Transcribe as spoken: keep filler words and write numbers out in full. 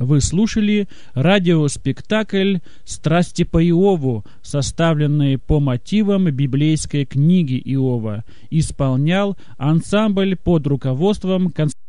Вы слушали радиоспектакль «Страсти по Иову», составленный по мотивам библейской книги Иова. Исполнял ансамбль под руководством Константина